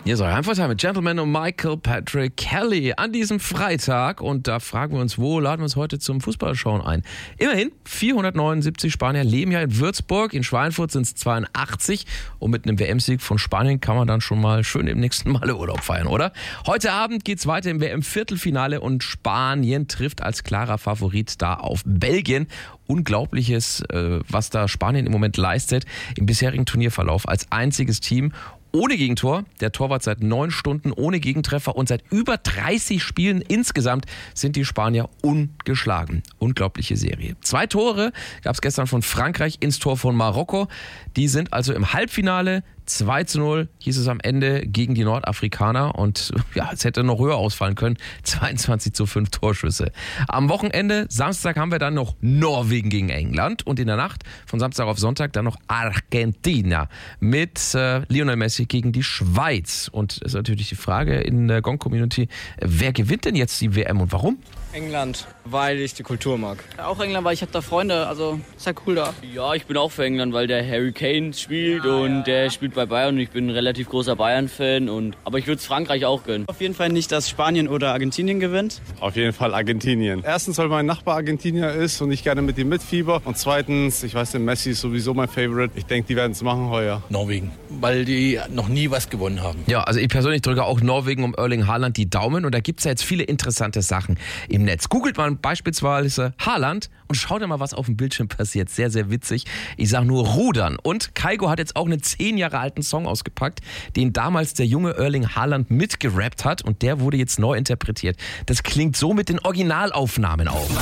Hier soll einfach sein mit Gentleman und Michael Patrick Kelly an diesem Freitag. Und da fragen wir uns, wo laden wir uns heute zum Fußballschauen ein? Immerhin, 479 Spanier leben ja in Würzburg. In Schweinfurt sind es 82. Und mit einem WM-Sieg von Spanien kann man dann schon mal schön im nächsten Male Urlaub feiern, oder? Heute Abend geht's weiter im WM-Viertelfinale und Spanien trifft als klarer Favorit da auf Belgien. Unglaubliches, was da Spanien im Moment leistet im bisherigen Turnierverlauf als einziges Team. Ohne Gegentor, der Torwart seit 9 Stunden ohne Gegentreffer und seit über 30 Spielen insgesamt sind die Spanier ungeschlagen. Unglaubliche Serie. 2 Tore gab es gestern von Frankreich ins Tor von Marokko. Die sind also im Halbfinale. 2:0 hieß es am Ende gegen die Nordafrikaner und ja, es hätte noch höher ausfallen können. 22:5 Torschüsse. Am Wochenende, Samstag, haben wir dann noch Norwegen gegen England und in der Nacht von Samstag auf Sonntag dann noch Argentina mit Lionel Messi gegen die Schweiz. Und es ist natürlich die Frage in der Gong-Community, wer gewinnt denn jetzt die WM und warum? England, weil ich die Kultur mag. Auch England, weil ich habe da Freunde, also ist ja cool da. Ja, ich bin auch für England, weil der Harry Kane spielt der spielt bei Bayern und ich bin ein relativ großer Bayern-Fan. Aber ich würde es Frankreich auch gönnen. Auf jeden Fall nicht, dass Spanien oder Argentinien gewinnt. Auf jeden Fall Argentinien. Erstens, weil mein Nachbar Argentinier ist und ich gerne mit ihm mitfieber. Und zweitens, ich weiß, der Messi ist sowieso mein Favorite. Ich denke, die werden es machen heuer. Norwegen, weil die noch nie was gewonnen haben. Ja, also ich persönlich drücke auch Norwegen um Erling Haaland die Daumen und da gibt es ja jetzt viele interessante Sachen im Netz. Googelt mal beispielsweise Haaland und schaut mal, was auf dem Bildschirm passiert. Sehr, sehr witzig. Ich sage nur Rudern. Und Kygo hat jetzt auch einen 10 Jahre alten Song ausgepackt, den damals der junge Erling Haaland mitgerappt hat und der wurde jetzt neu interpretiert. Das klingt so mit den Originalaufnahmen auch.